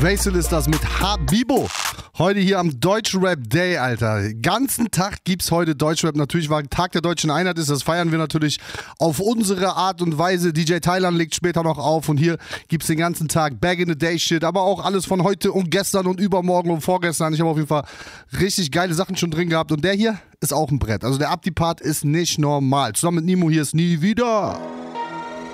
Vasil ist das mit Habibo. Heute hier am Deutschrap Day, Alter. Ganzen Tag gibt's heute Deutschrap. Natürlich, weil Tag der Deutschen Einheit ist. Das feiern wir natürlich auf unsere Art und Weise. DJ Thailand legt später noch auf. Und hier gibt's den ganzen Tag Back in the Day Shit. Aber auch alles von heute und gestern und übermorgen und vorgestern. Ich habe auf jeden Fall richtig geile Sachen schon drin gehabt. Und der hier ist auch ein Brett. Also der Abdi-Part ist nicht normal. Zusammen mit Nimo hier ist Nie wieder.